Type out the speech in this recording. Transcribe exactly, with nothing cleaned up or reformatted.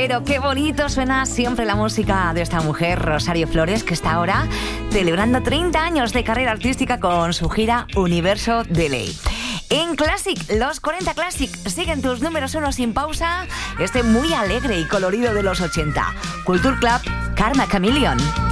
Pero qué bonito suena siempre la música de esta mujer, Rosario Flores, que está ahora celebrando treinta años de carrera artística con su gira Universo de Ley. En Classic, los cuarenta Classic siguen tus números uno sin pausa. Este muy alegre y colorido de los ochenta. Culture Club, Karma Chameleon.